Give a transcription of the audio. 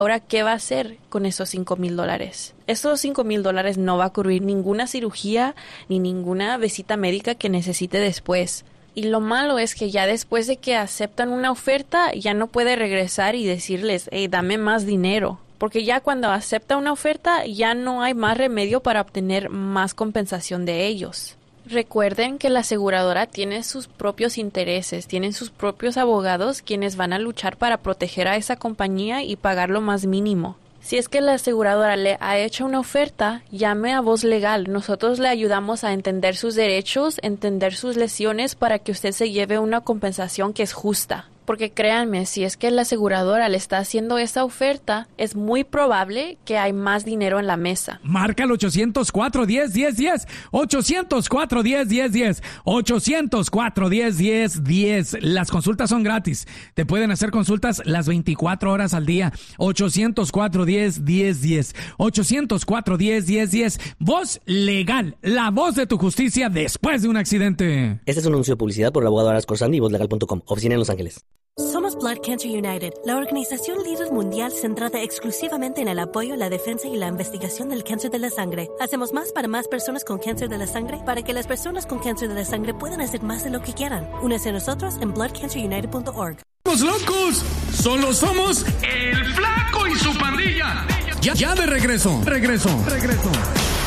Ahora, ¿qué va a hacer con esos $5,000? Esos $5,000 no va a cubrir ninguna cirugía ni ninguna visita médica que necesite después. Y lo malo es que ya después de que aceptan una oferta, ya no puede regresar y decirles, hey, dame más dinero. Porque ya cuando acepta una oferta, ya no hay más remedio para obtener más compensación de ellos. Recuerden que la aseguradora tiene sus propios intereses, tienen sus propios abogados quienes van a luchar para proteger a esa compañía y pagar lo más mínimo. Si es que la aseguradora le ha hecho una oferta, llame a Voz Legal. Nosotros le ayudamos a entender sus derechos, entender sus lesiones para que usted se lleve una compensación que es justa. Porque créanme, si es que la aseguradora le está haciendo esa oferta, es muy probable que hay más dinero en la mesa. Marca el 800-410-1010, 800-410-1010, 800-410-1010. Las consultas son gratis. Te pueden hacer consultas las 24 horas al día. 800-410-1010, 800-410-1010. Voz Legal, la voz de tu justicia después de un accidente. Este es un anuncio de publicidad por el abogado Aras Corsandi y vozlegal.com, oficina en Los Ángeles. Somos Blood Cancer United, la organización líder mundial centrada exclusivamente en el apoyo, la defensa y la investigación del cáncer de la sangre. Hacemos más para más personas con cáncer de la sangre para que las personas con cáncer de la sangre puedan hacer más de lo que quieran. Únese a nosotros en bloodcancerunited.org. ¡Los locos! ¡Solo somos el Flaco y su pandilla! Ya de regreso.